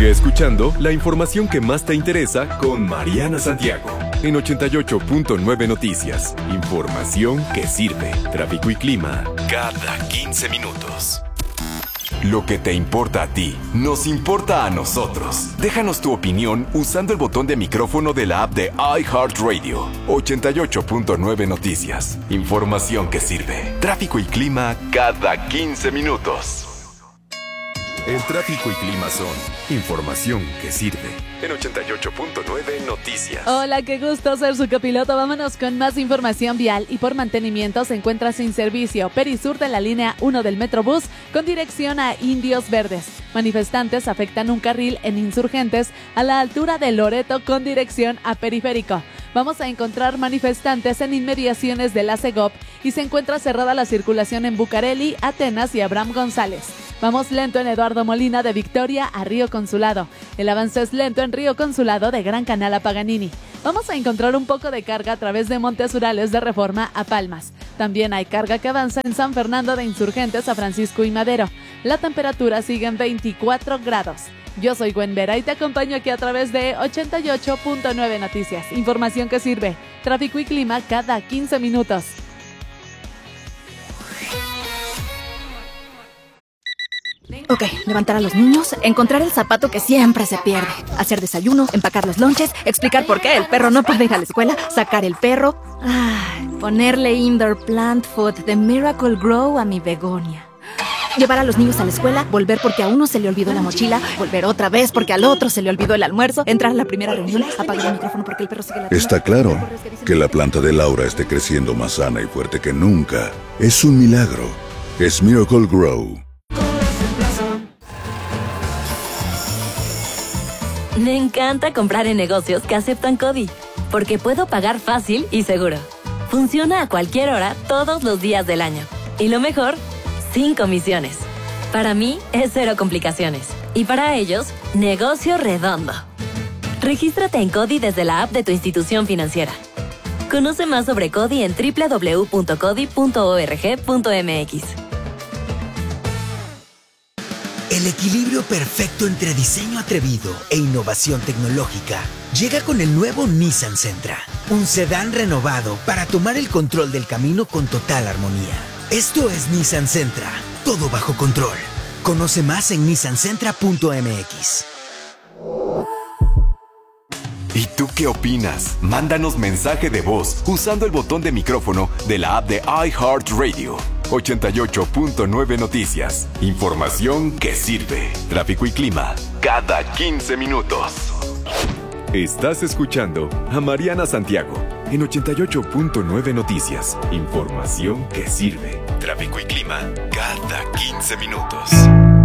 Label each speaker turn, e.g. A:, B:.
A: Sigue escuchando la información que más te interesa con Mariana Santiago en 88.9 Noticias. Información que sirve. Tráfico y clima cada 15 minutos. Lo que te importa a ti, nos importa a nosotros. Déjanos tu opinión usando el botón de micrófono de la app de iHeartRadio. 88.9 Noticias. Información que sirve. Tráfico y clima cada 15 minutos. El tráfico y clima son información que sirve. En 88.9 Noticias.
B: Hola, qué gusto ser su copiloto. Vámonos con más información vial. Y por mantenimiento se encuentra sin servicio Perisur de la línea 1 del Metrobús con dirección a Indios Verdes. Manifestantes afectan un carril en Insurgentes a la altura de Loreto con dirección a Periférico. Vamos a encontrar manifestantes en inmediaciones de la Segop y se encuentra cerrada la circulación en Bucareli, Atenas y Abraham González. Vamos lento en Eduardo Molina de Victoria a Río Consulado. El avance es lento en Río Consulado de Gran Canal a Paganini. Vamos a encontrar un poco de carga a través de Montes Urales de Reforma a Palmas. También hay carga que avanza en San Fernando de Insurgentes a Francisco y Madero. La temperatura sigue en 24 grados. Yo soy Gwen Vera y te acompaño aquí a través de 88.9 Noticias. Información que sirve. Tráfico y clima cada 15 minutos.
C: Ok, levantar a los niños, encontrar el zapato que siempre se pierde, hacer desayuno, empacar los lonches, explicar por qué el perro no puede ir a la escuela, sacar el perro, ponerle indoor plant food de Miracle Grow a mi begonia. Llevar a los niños a la escuela, volver porque a uno se le olvidó la mochila, volver otra vez porque al otro se le olvidó el almuerzo, entrar a la primera reunión, apagar el micrófono porque el perro sigue la...
D: Está claro que la planta de Laura esté creciendo más sana y fuerte que nunca. Es un milagro. Es Miracle Grow.
E: Me encanta comprar en negocios que aceptan CODI, porque puedo pagar fácil y seguro. Funciona a cualquier hora, todos los días del año. Y lo mejor, sin comisiones. Para mí, es cero complicaciones. Y para ellos, negocio redondo. Regístrate en CODI desde la app de tu institución financiera. Conoce más sobre CODI en www.codi.org.mx.
F: El equilibrio perfecto entre diseño atrevido e innovación tecnológica llega con el nuevo Nissan Sentra, un sedán renovado para tomar el control del camino con total armonía. Esto es Nissan Sentra, todo bajo control. Conoce más en nissansentra.mx.
A: ¿Y tú qué opinas? Mándanos mensaje de voz usando el botón de micrófono de la app de iHeartRadio. 88.9 Noticias. Información que sirve. Tráfico y clima cada 15 minutos. Estás escuchando a Mariana Santiago en 88.9 Noticias. Información que sirve. Tráfico y clima cada 15 minutos.